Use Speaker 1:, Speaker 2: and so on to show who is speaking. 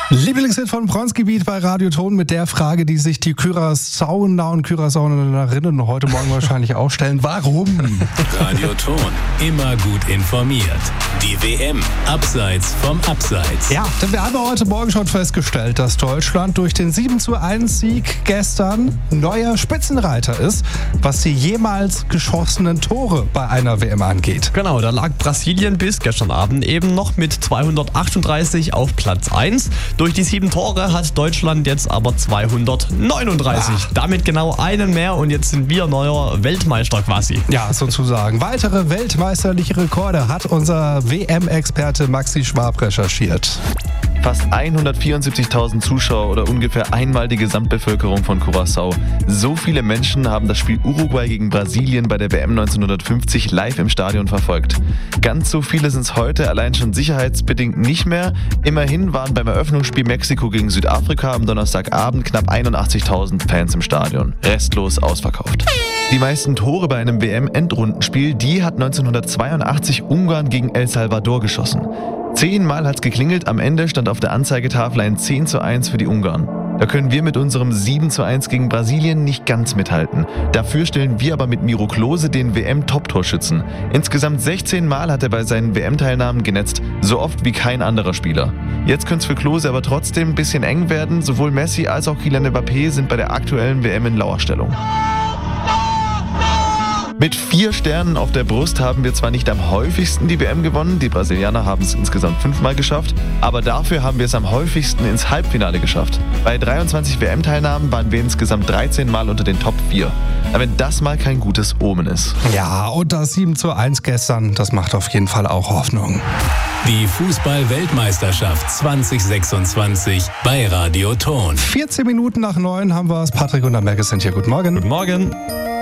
Speaker 1: Lieblingshit von Bronzegebiet bei Radio Ton mit der Frage, die sich die Curaçaoer und Curaçaoerinnen heute Morgen wahrscheinlich auch stellen. Warum?
Speaker 2: Radio Ton, immer gut informiert. Die WM abseits vom Abseits.
Speaker 1: Ja, denn wir haben heute Morgen schon festgestellt, dass Deutschland durch den 7:1-Sieg gestern neuer Spitzenreiter ist, was die jemals geschossenen Tore bei einer WM angeht.
Speaker 3: Genau, da lag Brasilien bis gestern Abend eben noch mit 238 auf Platz 1. Durch die 7 Tore hat Deutschland jetzt aber 239. Damit genau einen mehr und jetzt sind wir neuer Weltmeister quasi.
Speaker 1: Ja, sozusagen. Weitere weltmeisterliche Rekorde hat unser WM-Experte Maxi Schwab recherchiert.
Speaker 4: Fast 174.000 Zuschauer oder ungefähr einmal die Gesamtbevölkerung von Curaçao. So viele Menschen haben das Spiel Uruguay gegen Brasilien bei der WM 1950 live im Stadion verfolgt. Ganz so viele sind es heute allein schon sicherheitsbedingt nicht mehr. Immerhin waren beim Eröffnungsspiel Mexiko gegen Südafrika am Donnerstagabend knapp 81.000 Fans im Stadion. Restlos ausverkauft. Die meisten Tore bei einem WM-Endrundenspiel, die hat 1982 Ungarn gegen El Salvador geschossen. 10-mal hat's geklingelt, am Ende stand auf der Anzeigetafel ein 10:1 für die Ungarn. Da können wir mit unserem 7:1 gegen Brasilien nicht ganz mithalten. Dafür stellen wir aber mit Miro Klose den WM-Top-Torschützen. Insgesamt 16-mal hat er bei seinen WM-Teilnahmen genetzt, so oft wie kein anderer Spieler. Jetzt könnte es für Klose aber trotzdem ein bisschen eng werden. Sowohl Messi als auch Kylian Mbappé sind bei der aktuellen WM in Lauerstellung. Mit 4 Sternen auf der Brust haben wir zwar nicht am häufigsten die WM gewonnen, die Brasilianer haben es insgesamt 5-mal geschafft, aber dafür haben wir es am häufigsten ins Halbfinale geschafft. Bei 23 WM-Teilnahmen waren wir insgesamt 13-mal unter den Top 4. Aber wenn das mal kein gutes Omen ist.
Speaker 1: Ja, und das 7:1 gestern, das macht auf jeden Fall auch Hoffnung.
Speaker 2: Die Fußball-Weltmeisterschaft 2026 bei Radio Ton.
Speaker 1: 14 Minuten nach 9 haben wir es. Patrick und Amerke sind hier. Guten Morgen.
Speaker 3: Guten Morgen.